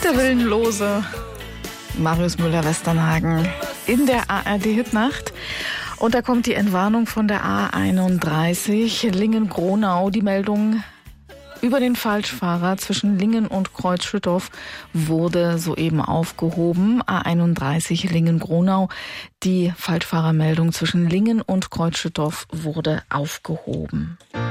Der Willenlose, Marius Müller-Westernhagen in der ARD-Hitnacht. Und da kommt die Entwarnung von der A31 Lingen-Gronau. Die Meldung über den Falschfahrer zwischen Lingen und Kreuzschüttorf wurde soeben aufgehoben. A31 Lingen-Gronau. Die Falschfahrermeldung zwischen Lingen und Kreuzschüttorf wurde aufgehoben.